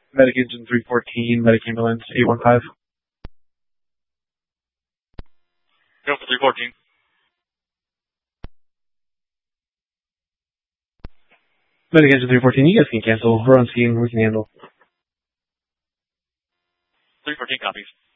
Medication 314, Medicambulance 815. Go for 314. Medication 314, you guys can cancel. We're on scene. We can handle. 314 copies.